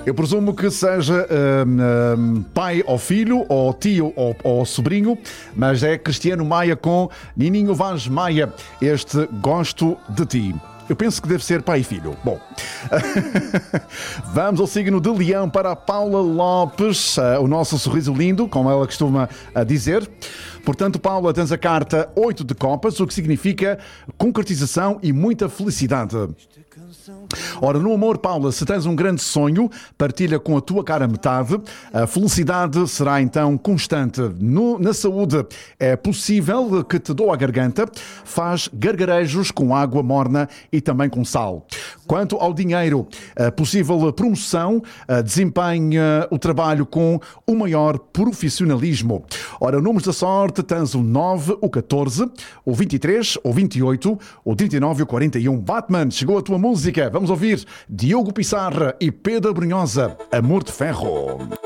Eu presumo que seja pai ou filho, ou tio ou sobrinho, mas é Cristiano Maia com Nininho Vaz Maia, este Gosto de Ti. Eu penso que deve ser pai e filho. Bom, vamos ao signo de Leão para a Paula Lopes, o nosso sorriso lindo, como ela costuma dizer. Portanto, Paula, tens a carta 8 de copas, o que significa concretização e muita felicidade. Ora, no amor, Paula, se tens um grande sonho, partilha com a tua cara metade. A felicidade será então constante. Na saúde, é possível que te doa a garganta. Faz gargarejos com água morna e também com sal. Quanto ao dinheiro, a possível promoção, desempenha o trabalho com o maior profissionalismo. Ora, números da sorte, tens o 9, o 14, o 23, o 28, o 39 e o 41. Batman, chegou a tua música. Vamos ouvir Diogo Pissarra e Pedro Brunhosa, Amor de Ferro.